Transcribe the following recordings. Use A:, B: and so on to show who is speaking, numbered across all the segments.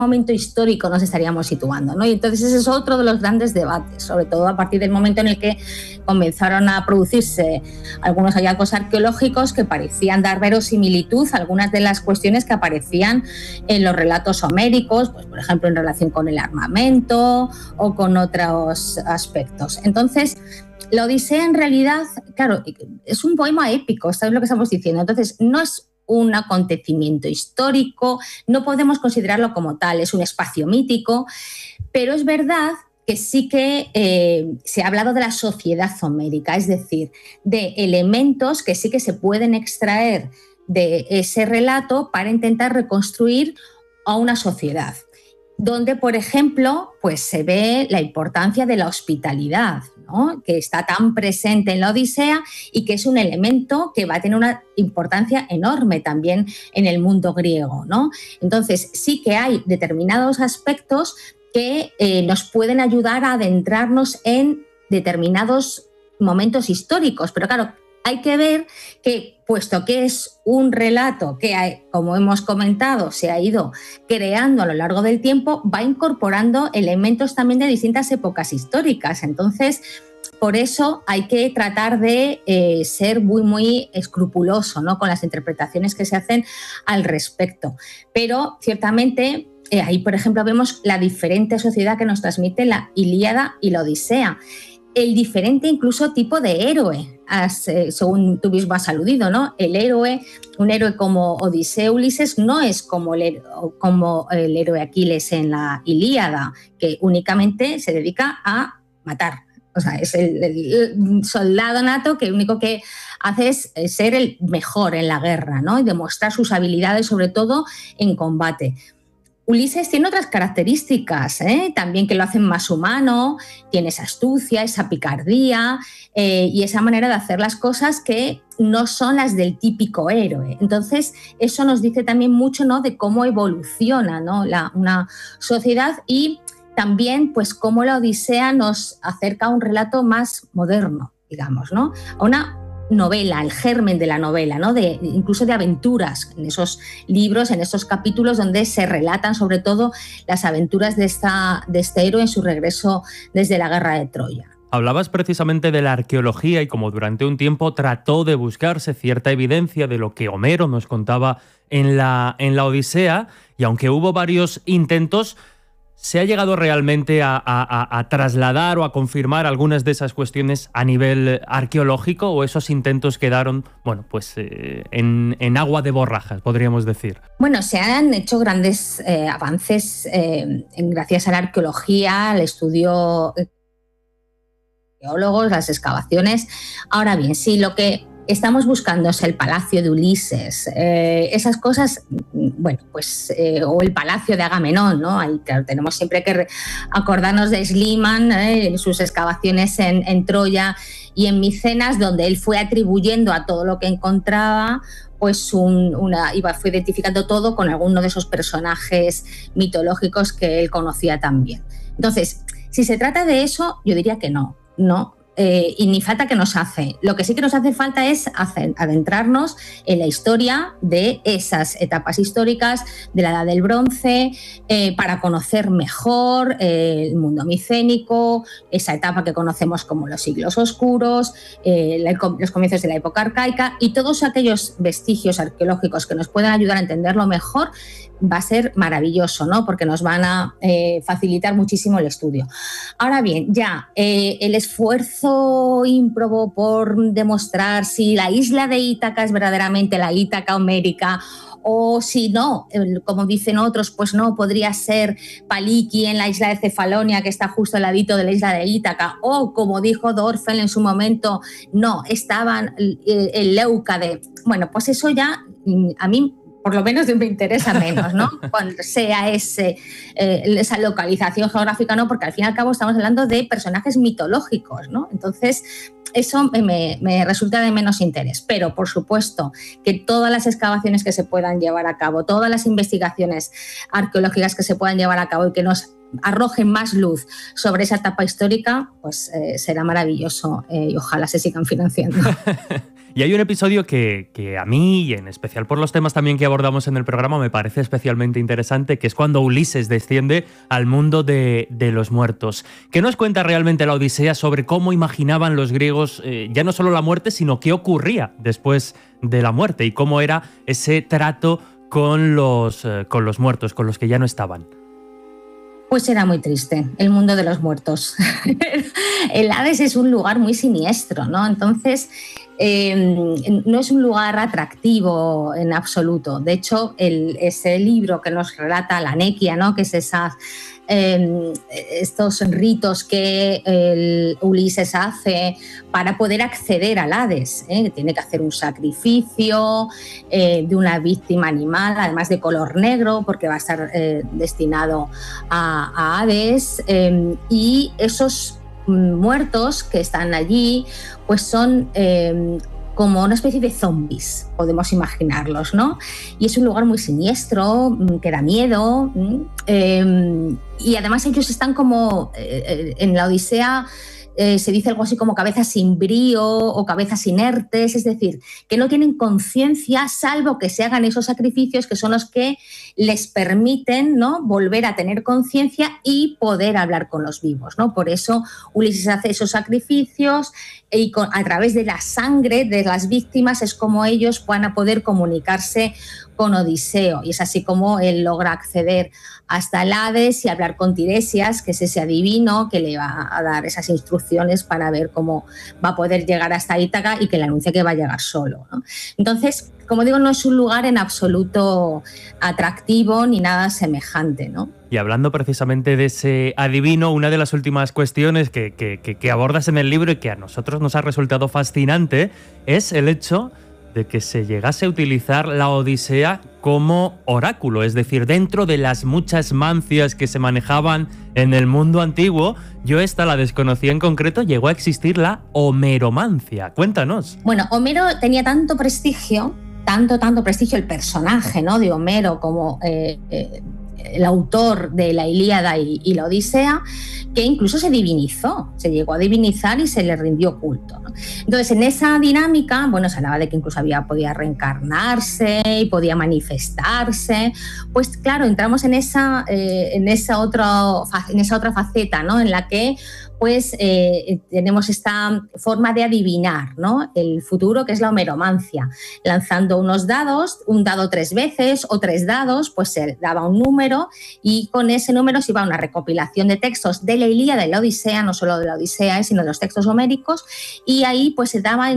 A: momento histórico nos estaríamos situando, ¿no? Y entonces ese es otro de los grandes debates, sobre todo a partir del momento en el que comenzaron a producirse algunos hallazgos arqueológicos que parecían dar verosimilitud a algunas de las cuestiones que aparecían en los relatos homéricos, pues por ejemplo en relación con el armamento o con otros aspectos. Entonces, la Odisea en realidad, claro, es un poema épico, ¿sabes lo que estamos diciendo? Entonces, no es un acontecimiento histórico, no podemos considerarlo como tal, es un espacio mítico, pero es verdad que sí que se ha hablado de la sociedad homérica, es decir, de elementos que sí que se pueden extraer de ese relato para intentar reconstruir a una sociedad, donde, por ejemplo, pues se ve la importancia de la hospitalidad, ¿no? Que está tan presente en la Odisea y que es un elemento que va a tener una importancia enorme también en el mundo griego, ¿no? Entonces, sí que hay determinados aspectos que nos pueden ayudar a adentrarnos en determinados momentos históricos, pero claro, hay que ver que, puesto que es un relato que, como hemos comentado, se ha ido creando a lo largo del tiempo, va incorporando elementos también de distintas épocas históricas. Entonces, por eso hay que tratar de ser muy, muy escrupuloso, ¿no?, con las interpretaciones que se hacen al respecto. Pero, ciertamente, ahí, por ejemplo, vemos la diferente sociedad que nos transmite la Ilíada y la Odisea. El diferente incluso tipo de héroe, según tú mismo has aludido, ¿no? El héroe, un héroe como Odiseo, Ulises, no es como el héroe Aquiles en la Ilíada, que únicamente se dedica a matar. O sea, es el soldado nato que lo único que hace es ser el mejor en la guerra, ¿no? Y demostrar sus habilidades, sobre todo en combate. Ulises tiene otras características, también que lo hacen más humano, tiene esa astucia, esa picardía y esa manera de hacer las cosas que no son las del típico héroe. Entonces, eso nos dice también mucho, ¿no?, de cómo evoluciona, ¿no?, una sociedad y también pues cómo la Odisea nos acerca a un relato más moderno, digamos, ¿no?, a una novela, el germen de la novela, ¿no?, incluso de aventuras, en esos libros, en esos capítulos donde se relatan sobre todo las aventuras de este héroe en su regreso desde la guerra de Troya.
B: Hablabas precisamente de la arqueología y como durante un tiempo trató de buscarse cierta evidencia de lo que Homero nos contaba en la Odisea, y aunque hubo varios intentos, ¿se ha llegado realmente a trasladar o a confirmar algunas de esas cuestiones a nivel arqueológico, o esos intentos quedaron, bueno, pues en agua de borrajas, podríamos decir?
A: Bueno, se han hecho grandes avances gracias a la arqueología, al estudio de arqueólogos, las excavaciones. Ahora bien, sí, lo que estamos buscando es el palacio de Ulises, esas cosas, bueno, pues, o el palacio de Agamenón, ¿no? Ahí, claro, tenemos siempre que acordarnos de Schliemann, en sus excavaciones en Troya y en Micenas, donde él fue atribuyendo a todo lo que encontraba, pues fue identificando todo con alguno de esos personajes mitológicos que él conocía también. Entonces, si se trata de eso, yo diría que no. Y ni falta que nos hace. Lo que sí que nos hace falta es adentrarnos en la historia de esas etapas históricas de la Edad del Bronce, para conocer mejor el mundo micénico, esa etapa que conocemos como los siglos oscuros, los comienzos de la época arcaica, y todos aquellos vestigios arqueológicos que nos puedan ayudar a entenderlo mejor. Va a ser maravilloso, ¿no?, porque nos van a facilitar muchísimo el estudio. Ahora bien, ya el esfuerzo ímprobo por demostrar si la isla de Ítaca es verdaderamente la Ítaca homérica, o si no, como dicen otros, pues no, podría ser Paliki en la isla de Cefalonia, que está justo al ladito de la isla de Ítaca, o como dijo Dorfel en su momento, no, estaban en Leucade. Bueno, pues eso ya a mí por lo menos me interesa menos, ¿no?, cuando sea esa localización geográfica, ¿no?, porque al fin y al cabo estamos hablando de personajes mitológicos, ¿no? Entonces, eso me resulta de menos interés. Pero, por supuesto, que todas las excavaciones que se puedan llevar a cabo, todas las investigaciones arqueológicas que se puedan llevar a cabo y que nos arrojen más luz sobre esa etapa histórica, pues será maravilloso, y ojalá se sigan financiando.
B: Y hay un episodio que a mí, y en especial por los temas también que abordamos en el programa, me parece especialmente interesante, que es cuando Ulises desciende al mundo de los muertos. ¿Qué nos cuenta realmente la Odisea sobre cómo imaginaban los griegos ya no solo la muerte, sino qué ocurría después de la muerte y cómo era ese trato con los muertos, con los que ya no estaban?
A: Pues era muy triste, el mundo de los muertos. El Hades es un lugar muy siniestro, ¿no? Entonces, no es un lugar atractivo en absoluto. De hecho, ese libro que nos relata la Nequia, ¿no? Que es estos ritos que Ulises hace para poder acceder al Hades, tiene que hacer un sacrificio de una víctima animal, además de color negro, porque va a estar destinado a Hades, y esos muertos que están allí pues son como una especie de zombies, podemos imaginarlos, ¿no? Y es un lugar muy siniestro, que da miedo, y además ellos están como en la Odisea. Se dice algo así como cabezas sin brío o cabezas inertes, es decir, que no tienen conciencia salvo que se hagan esos sacrificios que son los que les permiten, ¿no?, volver a tener conciencia y poder hablar con los vivos, ¿no? Por eso Ulises hace esos sacrificios y a través de la sangre de las víctimas es como ellos van a poder comunicarse con Odiseo, y es así como él logra acceder hasta el Hades y hablar con Tiresias, que es ese adivino que le va a dar esas instrucciones para ver cómo va a poder llegar hasta Ítaca y que le anuncia que va a llegar solo, ¿no? Entonces, como digo, no es un lugar en absoluto atractivo ni nada semejante, ¿no?
B: Y hablando precisamente de ese adivino, una de las últimas cuestiones que abordas en el libro y que a nosotros nos ha resultado fascinante es el hecho de que se llegase a utilizar la Odisea como oráculo, es decir, dentro de las muchas mancias que se manejaban en el mundo antiguo, yo esta la desconocía en concreto, llegó a existir la homeromancia. Cuéntanos.
A: Bueno, Homero tenía tanto prestigio el personaje, ¿no?, de Homero como el autor de la Ilíada y la Odisea, que incluso se divinizó, se llegó a divinizar y se le rindió culto, ¿no? Entonces, en esa dinámica, bueno, se hablaba de que incluso podía reencarnarse y podía manifestarse. Pues claro, entramos en esa otra faceta, ¿no?, en la que pues tenemos esta forma de adivinar, ¿no?, el futuro, que es la homeromancia, lanzando unos dados, un dado 3 veces o 3 dados, pues se daba un número y con ese número se iba a una recopilación de textos de la Ilíada y la Odisea, no solo de la Odisea, sino de los textos homéricos, y ahí pues se daba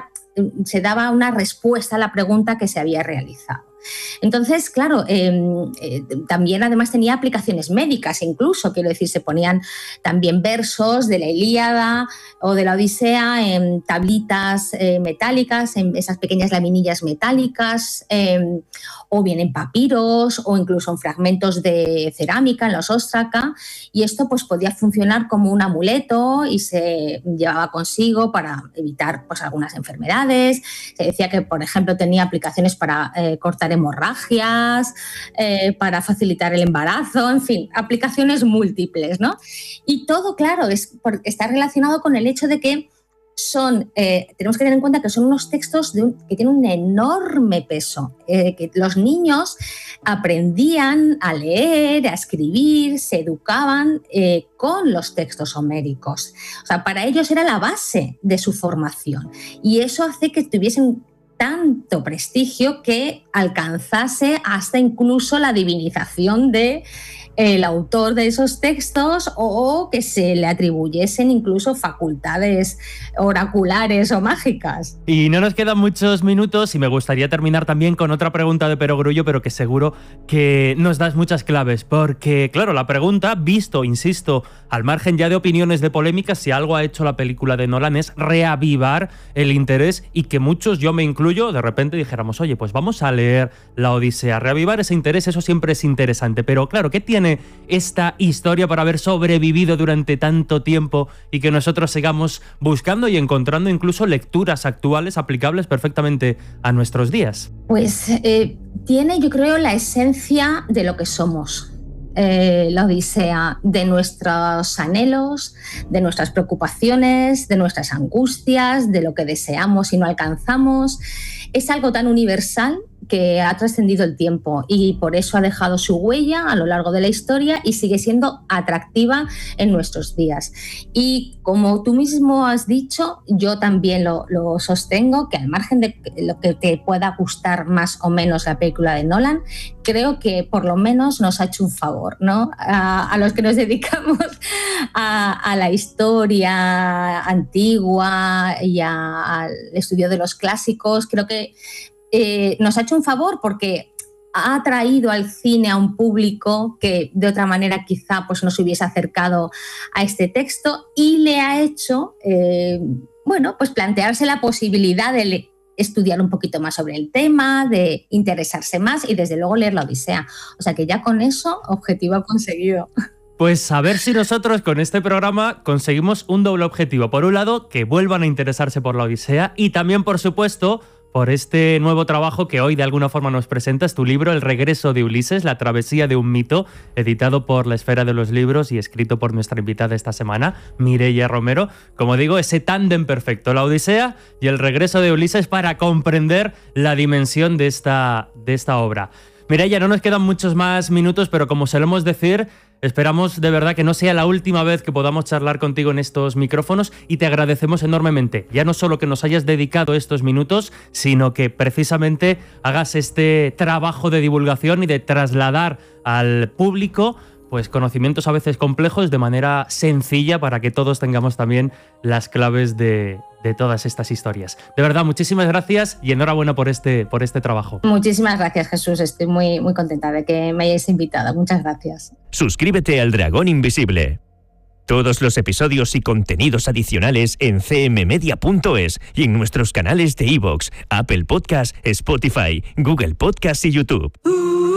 A: una respuesta a la pregunta que se había realizado. Entonces, claro, también además tenía aplicaciones médicas, incluso, quiero decir, se ponían también versos de la Ilíada o de la Odisea en tablitas metálicas, en esas pequeñas laminillas metálicas, o bien en papiros o incluso en fragmentos de cerámica, en los óstraca, y esto pues podía funcionar como un amuleto y se llevaba consigo para evitar pues algunas enfermedades. Se decía que, por ejemplo, tenía aplicaciones para cortar hemorragias, para facilitar el embarazo, en fin, aplicaciones múltiples, ¿no? Y todo, claro, está relacionado con el hecho de que tenemos que tener en cuenta que son unos textos que tienen un enorme peso, que los niños aprendían a leer, a escribir, se educaban con los textos homéricos. O sea, para ellos era la base de su formación y eso hace que tuviesen tanto prestigio que alcanzase hasta incluso la divinización de el autor de esos textos o que se le atribuyesen incluso facultades oraculares o mágicas.
B: Y no nos quedan muchos minutos y me gustaría terminar también con otra pregunta de Perogrullo, pero que seguro que nos das muchas claves, porque claro, la pregunta, visto, insisto, al margen ya de opiniones de polémicas, si algo ha hecho la película de Nolan es reavivar el interés y que muchos, yo me incluyo, de repente dijéramos, oye, pues vamos a leer la Odisea, reavivar ese interés, eso siempre es interesante, pero claro, ¿qué tiene esta historia para haber sobrevivido durante tanto tiempo y que nosotros sigamos buscando y encontrando incluso lecturas actuales aplicables perfectamente a nuestros días?
A: Pues tiene, yo creo, la esencia de lo que somos. la Odisea de nuestros anhelos, de nuestras preocupaciones, de nuestras angustias, de lo que deseamos y no alcanzamos. Es algo tan universal que ha trascendido el tiempo y por eso ha dejado su huella a lo largo de la historia y sigue siendo atractiva en nuestros días. Y como tú mismo has dicho, yo también lo sostengo, que al margen de lo que te pueda gustar más o menos la película de Nolan, creo que por lo menos nos ha hecho un favor, ¿no? A los que nos dedicamos a la historia antigua y al estudio de los clásicos. Creo que nos ha hecho un favor porque ha atraído al cine a un público que de otra manera quizá pues, no se hubiese acercado a este texto y le ha hecho pues plantearse la posibilidad de estudiar un poquito más sobre el tema, de interesarse más y desde luego leer la Odisea. O sea que ya con eso, objetivo conseguido.
B: Pues a ver si nosotros con este programa conseguimos un doble objetivo. Por un lado, que vuelvan a interesarse por la Odisea y también, por supuesto, por este nuevo trabajo que hoy de alguna forma nos presentas, tu libro El regreso de Ulises, la travesía de un mito, editado por La Esfera de los Libros y escrito por nuestra invitada esta semana, Mireia Romero. Como digo, ese tándem perfecto, la Odisea y el regreso de Ulises para comprender la dimensión de esta obra. Mireia, no nos quedan muchos más minutos, pero como solemos decir, esperamos de verdad que no sea la última vez que podamos charlar contigo en estos micrófonos y te agradecemos enormemente. Ya no solo que nos hayas dedicado estos minutos, sino que precisamente hagas este trabajo de divulgación y de trasladar al público pues conocimientos a veces complejos de manera sencilla para que todos tengamos también las claves de todas estas historias. De verdad, muchísimas gracias y enhorabuena por este trabajo.
A: Muchísimas gracias, Jesús. Estoy muy, muy contenta de que me hayáis invitado. Muchas gracias.
C: Suscríbete al Dragón Invisible. Todos los episodios y contenidos adicionales en cmmedia.es y en nuestros canales de iVoox, Apple Podcast, Spotify, Google Podcast y YouTube.